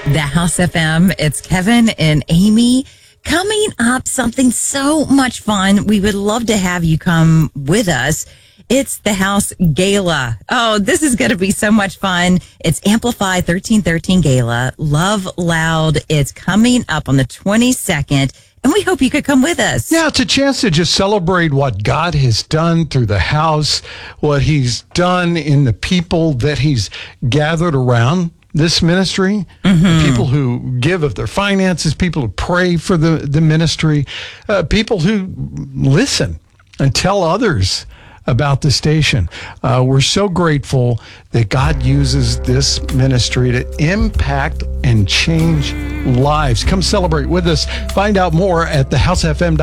The House FM. It's Kevin and Amy. Coming up, something so much fun. We would love to have you come with us. It's the House Gala. Oh, this is going to be so much fun. It's Amplify 1313 Gala. Love Loud. It's coming up on the 22nd. And we hope you could come with us. Yeah, it's a chance to just celebrate what God has done through the house, what he's done in the people that he's gathered around this ministry, people who give of their finances, people who pray for the ministry, people who listen and tell others about the station. We're so grateful that God uses this ministry to impact and change lives. Come celebrate with us. Find out more at thehousefm.com.